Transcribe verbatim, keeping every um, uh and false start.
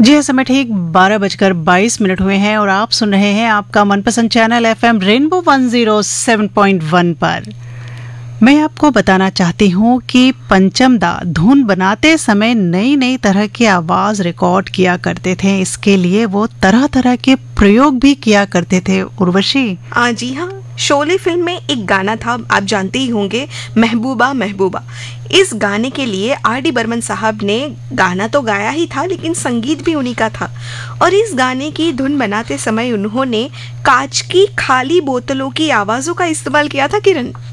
जी हाँ, समय ठीक बारह बजकर बाईस मिनट हुए हैं और आप सुन रहे हैं आपका मनपसंद channel FM rainbow one zero seven point one पर। मैं आपको बताना चाहती हूँ कि पंचम दा धुन बनाते समय नई नई तरह की आवाज रिकॉर्ड किया करते थे। इसके लिए वो तरह तरह के प्रयोग भी किया करते थे। उर्वशी, आ, जी हाँ, शोले फिल्म में एक गाना था, आप जानते ही होंगे, महबूबा महबूबा। इस गाने के लिए आर डी बर्मन साहब ने गाना तो गाया ही था, लेकिन संगीत भी उन्हीं का था। और इस गाने की धुन बनाते समय उन्होंने कांच की खाली बोतलों की आवाज़ों का इस्तेमाल किया था। किरण,